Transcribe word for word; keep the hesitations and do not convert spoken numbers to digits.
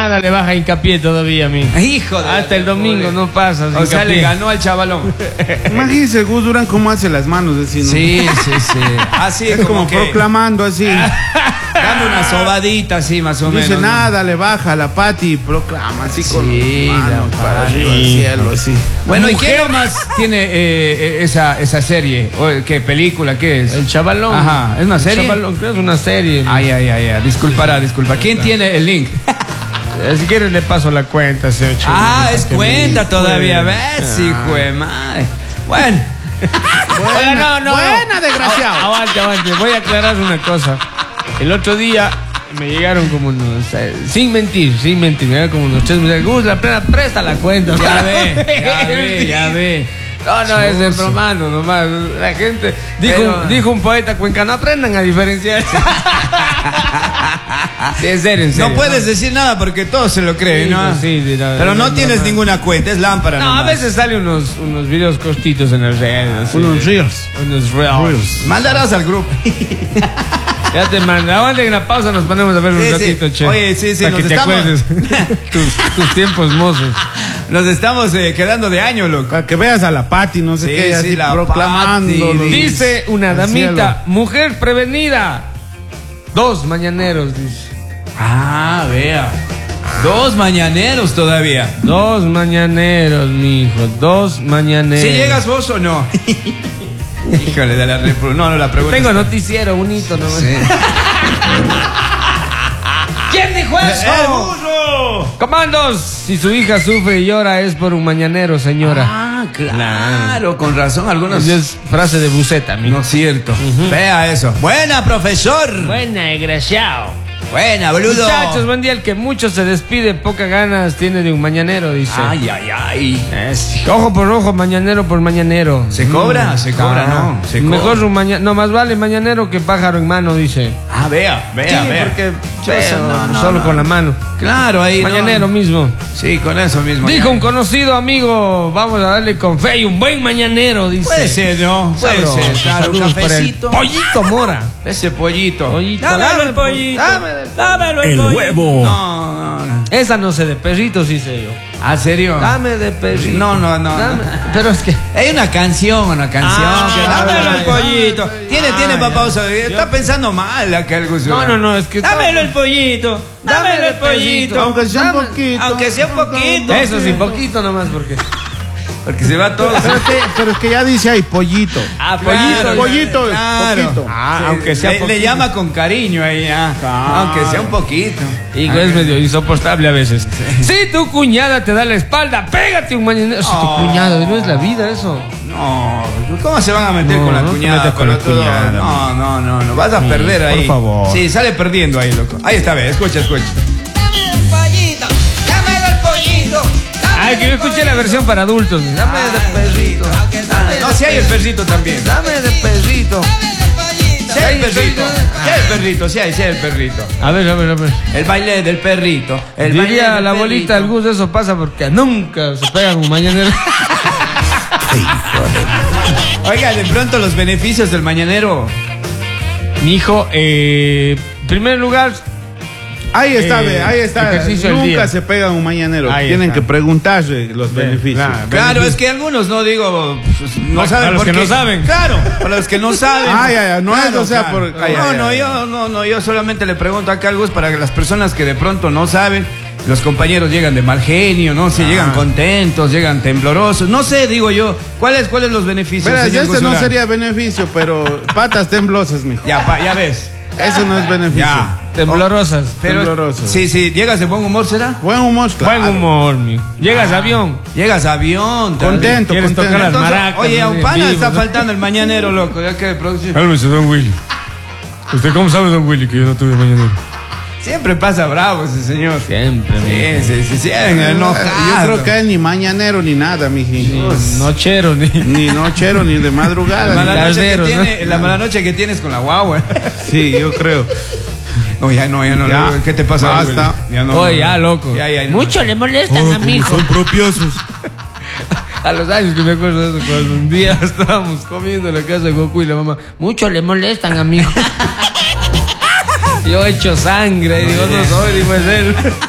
nada le baja hincapié todavía a mí. Hijo de Hasta el domingo pobre. No pasa. O sea, le ganó al chavalón. Imagínese Gus Durán cómo hace las manos así, ¿no? Sí, sí, sí. Así es como, como que... proclamando así. Dando una sobadita así más o Dice, menos. Dice nada, ¿no? Le baja la pati y proclama así sí, con manos para arriba al cielo, así. Bueno, ¿y qué más tiene eh, esa, esa serie? ¿O qué película? ¿Qué es? El Chavalón. Ajá, ¿es una serie? El Chavalón, creo que es una serie. Ay, ay, ay, ay. Disculpará, disculpa. ¿Quién tiene el link? Si quieres le paso la cuenta, señor. Ah, es cuenta todavía, ¿ves? Hijo de madre. Bueno. Buena, no, no, buena, desgraciado. Aguante, aguante. Voy a aclarar una cosa. El otro día me llegaron como unos, eh, sin mentir, sin mentir, me llegaron como unos tres, me dijeron, Gus, la plena, presta la cuenta. Ya ve, ya ve, ya ve. No, no, es el bromano nomás. La gente, dijo, Pero... dijo un poeta cuencano, aprendan a diferenciar. Sí, en serio, en serio. No puedes ¿no? decir nada porque todos se lo creen, sí, ¿no? Sí, sí, no, pero no, no tienes no, ninguna cuenta, es lámpara. No, nomás. A veces salen unos, unos videos cortitos en las redes. Unos reels. Unos reels. Mandarás al grupo. Ya te mando. Aguante en la pausa, nos ponemos a ver sí, un ratito, sí. che. Oye, sí, sí, para nos que te estamos... acuerdes tus, tus tiempos mozos. Nos estamos eh, quedando de año, loco. Para que veas a la Pati, no sé sí, qué, sí, así la proclamando. Pati, dice una damita, mujer prevenida. Dos mañaneros, dice. Ah, vea. Dos mañaneros todavía. Dos mañaneros, mijo. Dos mañaneros. ¿Si llegas vos o no? Híjole, de la repro... No, no, la pregunta. Tengo está... noticiero bonito, ¿no? Sí. ¿Quién dijo eso? ¡El burro! Comandos, si su hija sufre y llora es por un mañanero, señora. Ah, claro, claro. Con razón, algunos... Es frase de buceta, mijo. No es cierto. Uh-huh. Vea eso. Buena, profesor. Buena, desgraciado. Buena, boludo. Muchachos, buen día. El que mucho se despide, pocas ganas tiene de un mañanero, dice. Ay, ay, ay. Es, ojo por ojo, mañanero por mañanero. ¿Se cobra? Mm. Se cobra, ah, no. Se mejor cobra. un mañanero. No, más vale mañanero que pájaro en mano, dice. Ah, vea, vea, sí, vea. Porque vea, no, no, solo no. con la mano. Claro, ahí. Mañanero no. mismo. Sí, con eso mismo. Dijo ya. un conocido amigo, vamos a darle con fe y un buen mañanero, dice. Puede ser, ¿no? Puede Sabro, ser. Claro, un cafecito. Pollito Mora. Ese pollito. Pollito. Dámelo el pollito. Dámelo, dámelo el, el huevo. No, no, no. Esa no sé de perrito, sí sé yo. ¿Ah, serio? Dame de perrito. No, no, no. Dame. Pero es que hay una canción, una canción. Ah, que dámelo el pollito. Ay, tiene, ay, tiene ay, papá. ay. O sea, está Yo... pensando mal aquel Gus. No, no, no, es que dámelo el pollito. Dámelo el pollito. Aunque sea un Dame, poquito. Aunque sea un poquito. Eso sí, poquito nomás porque. Porque se va todo. Pero es, que, pero es que ya dice ahí pollito. Ah, Claro, pollito. Pollito, claro. poquito. Ah, Sí, aunque sea le, le llama con cariño ahí, ah. Claro. Aunque sea un poquito. Hijo, es medio insoportable a veces. Si tu cuñada te da la espalda, pégate un mañanero. Si tu Oh. cuñada, no es la vida eso. No, ¿cómo se van a meter No, con la no te cuñada? metas con la todo? cuñada, No, no, no, no, vas a perder ahí. por favor. Sí, sale perdiendo ahí, loco. Ahí está, ve, escucha, escucha. Dame el pollito, dame el pollito. Ay, que yo escuché la versión para adultos. Dame de perrito. No, si hay el perrito también. Dame de perrito. Si hay el perrito. Si hay el perrito, si hay, si hay el perrito. A ver, a ver, a ver. El baile del perrito. El baile Diría del la abuelita del perrito. Gus, eso pasa porque nunca se pegan un mañanero. Oiga, de pronto los beneficios del mañanero. Mi hijo, eh, en primer lugar, Ahí está, Eh, ve, ahí está. ejercicio del Nunca día. se pega un mañanero. Ahí Tienen está. que preguntarle los Ve, beneficios. claro. Claro, es que algunos no digo, pues, no Para saben los por que qué. no saben. Claro, para los que no saben. Ay, ay, ay, no es, o sea, por- ay, no, ay, no, ay. yo no, no, yo solamente le pregunto acá algo es para que las personas que de pronto no saben, los compañeros llegan de mal genio, no sé, Ah. llegan contentos, llegan temblorosos, no sé, digo yo, ¿cuáles cuáles los beneficios? Verás, señor este no Guzmán? sería beneficio, pero patas temblosas, mijo. Ya, pa, ya ves. Eso no es beneficio. Ya. temblorosas. Pero Tembloroso. sí, sí, llegas de buen humor, ¿será? Buen humor, claro. Buen humor, mi. Llegas a avión. Llegas a avión, tal vez. Contento, ¿Quieres contento. tocar las Entonces, maracas? oye, a un pana Vivos, está ¿no? faltando el mañanero, loco, ya que de producción. Cálmese, don Willy. ¿Usted cómo sabe, don Willy, que yo no tuve mañanero? Siempre pasa bravo ese señor. Siempre, mi. Sí, sí, sí, sí, enojado. Yo creo que él ni mañanero ni nada, mijito. Ni nochero, ni. Ni nochero, ni de La madrugada. mala, ni- noche que Caldero, tiene, ¿no? la mala noche que tienes con la guagua. Sí, yo creo. No, ya no, ya no. Ya. ¿Qué te pasa? Basta. Willy? Ya no. Oye, no, ya, no. loco. Ya, ya, no. Mucho le molestan a mi hijo. Son propiosos. A los años que me acuerdo de eso, cuando un día estábamos comiendo en la casa de Goku y la mamá, Mucho le molestan a mi hijo. yo he hecho sangre, y digo, no soy, digo, es él.